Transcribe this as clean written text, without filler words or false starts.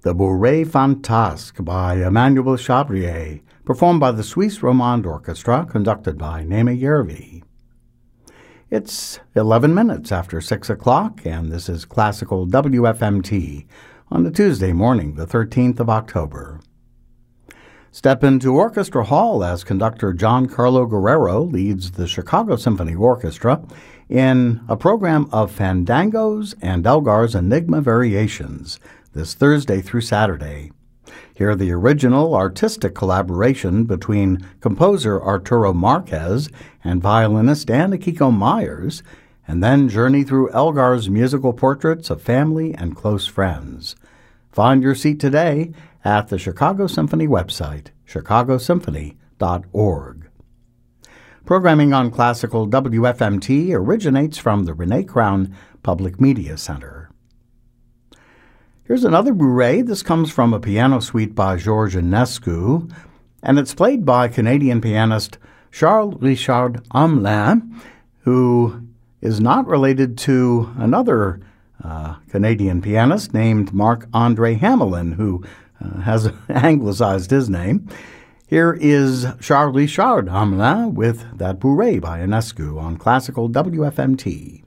The Bourrée Fantasque by Emmanuel Chabrier, performed by the Suisse Romande Orchestra, conducted by Naima Yervi. It's 11 minutes after 6 o'clock, and this is Classical WFMT on the Tuesday morning, the 13th of October. Step into Orchestra Hall as conductor Giancarlo Guerrero leads the Chicago Symphony Orchestra in a program of fandangos and Elgar's Enigma variations this Thursday through Saturday. Hear the original artistic collaboration between composer Arturo Marquez and violinist Anna Kiko Myers, and then journey through Elgar's musical portraits of family and close friends. Find your seat today at the Chicago Symphony website, chicagosymphony.org. Programming on Classical WFMT originates from the Renee Crown Public Media Center. Here's another Bourrée. This comes from a piano suite by Georges Enescu, and it's played by Canadian pianist Charles Richard Hamelin, who is not related to another Canadian pianist named Marc-Andre Hamelin, who has anglicized his name. Here is Charles Richard Hamelin with that Bourrée by Enescu on Classical WFMT.